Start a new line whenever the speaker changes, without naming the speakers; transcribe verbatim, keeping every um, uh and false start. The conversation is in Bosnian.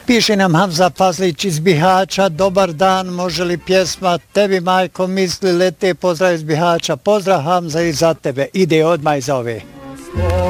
Piše nam Hamza Fazlić iz Bihaća, dobar dan, može li pjesma Tebi majko misli lete, pozdrav iz Bihaća, pozdrav Hamza i za tebe, ide odmah iz ove.